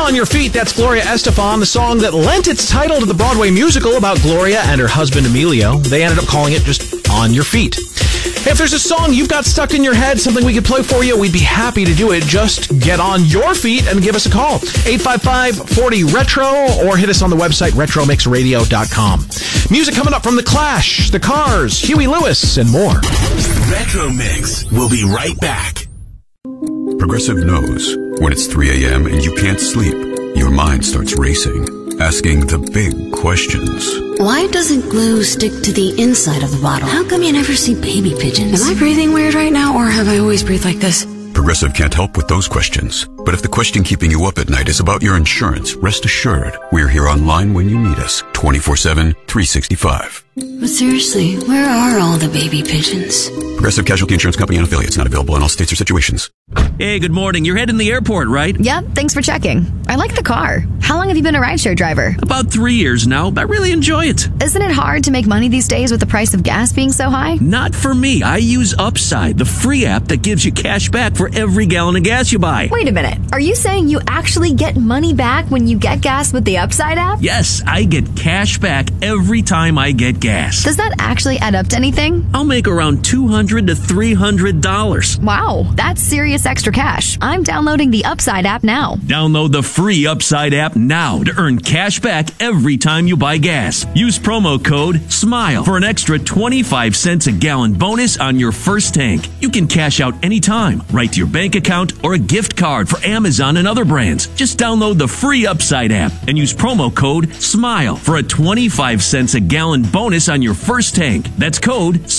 On Your Feet, that's Gloria Estefan, the song that lent its title to the Broadway musical about Gloria and her husband Emilio. They ended up calling it just On Your Feet. Hey, if there's a song you've got stuck in your head, something we could play for you, we'd be happy to do it. Just get on your feet and give us a call. 855-40-RETRO or hit us on the website retromixradio.com. Music coming up from The Clash, The Cars, Huey Lewis, and more. Retro Mix. We'll be right back. Progressive knows when it's 3 a.m. and you can't sleep, your mind starts racing, asking the big questions. Why doesn't glue stick to the inside of the bottle? How come you never see baby pigeons? Am I breathing weird right now, or have I always breathed like this? Progressive can't help with those questions. But if the question keeping you up at night is about your insurance, rest assured, we're here online when you need us, 24/7, 365. But seriously, where are all the baby pigeons? Progressive Casualty Insurance Company and affiliates, not available in all states or situations. Hey, good morning. You're heading to the airport, right? Yep, thanks for checking. I like the car. How long have you been a rideshare driver? About 3 years now. I really enjoy it. Isn't it hard to make money these days with the price of gas being so high? Not for me. I use Upside, the free app that gives you cash back for every gallon of gas you buy. Wait a minute. Are you saying you actually get money back when you get gas with the Upside app? Yes, I get cash back every time I get gas. Does that actually add up to anything? I'll make around $200 to $300. Wow, that's serious extra cash. I'm downloading the Upside app now. Download the free Upside app now to earn cash back every time you buy gas. Use promo code SMILE for an extra 25 cents a gallon bonus on your first tank. You can cash out anytime, right to your bank account or a gift card for Amazon and other brands. Just download the free Upside app and use promo code SMILE for a 25 cents a gallon bonus on your first tank. That's code